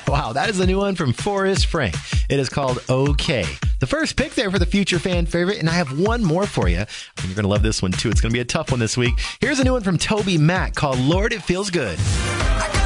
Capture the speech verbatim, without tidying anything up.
Wow, that is a new one from Forrest Frank. It is called Okay. The first pick there for the future fan favorite, and I have one more for you. And you're going to love this one, too. It's going to be a tough one this week. Here's a new one from Toby Mac called Lord, It Feels Good.